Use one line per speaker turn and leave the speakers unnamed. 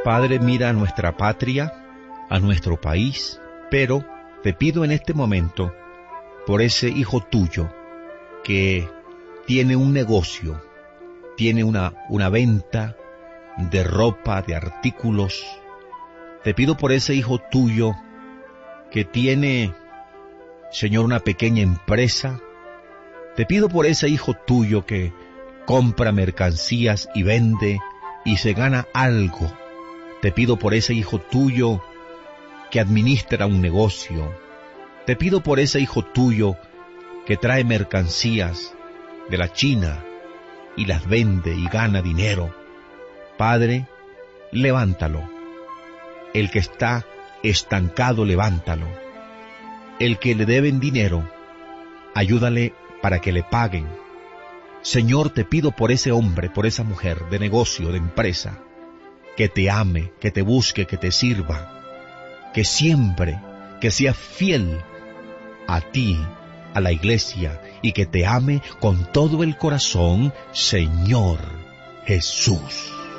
Padre, mira a nuestra patria, a nuestro país, pero te pido en este momento por ese hijo tuyo que tiene un negocio, tiene una venta de ropa, de artículos. Te pido por ese hijo tuyo que tiene, Señor, una pequeña empresa. Te pido por ese hijo tuyo que compra mercancías y vende y se gana algo. Te pido por ese hijo tuyo que administra un negocio. Te pido por ese hijo tuyo que trae mercancías de la China y las vende y gana dinero. Padre, levántalo. El que está estancado, levántalo. El que le deben dinero, ayúdale para que le paguen. Señor, te pido por ese hombre, por esa mujer de negocio, de empresa, que te ame, que te busque, que te sirva, que siempre, que sea fiel a ti, a la iglesia, y que te ame con todo el corazón, Señor Jesús.